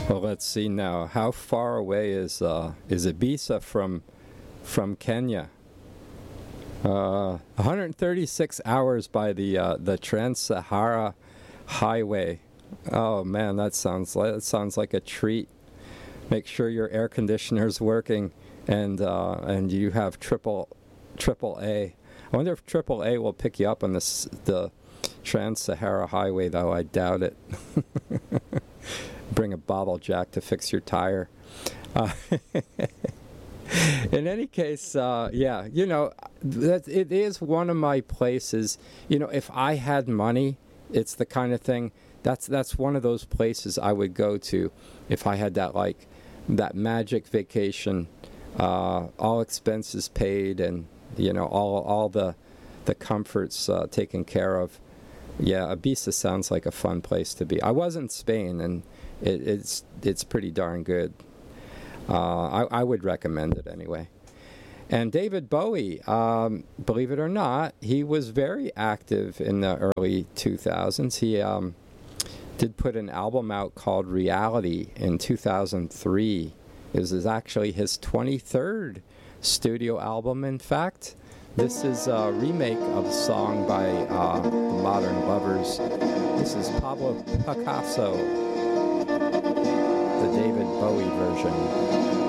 Well, let's see now. How far away is Ibiza from Kenya? 136 hours by the Trans-Sahara Highway. Oh man, that sounds like a treat. Make sure your air conditioner's working, and you have triple A. I wonder if triple A will pick you up on the Trans-Sahara Highway, though. I doubt it. Bring a bottle jack to fix your tire. In any case, yeah, it is one of my places. If I had money, it's the kind of thing. That's one of those places I would go to if I had that magic vacation, all expenses paid, and all the comforts taken care of. Yeah, Ibiza sounds like a fun place to be. I was in Spain, and it's pretty darn good. I would recommend it anyway. And David Bowie, believe it or not, he was very active in the early 2000s. He did put an album out called Reality in 2003. It was actually his 23rd studio album, in fact. This is a remake of a song by the Modern Lovers. This is Pablo Picasso, the David Bowie version.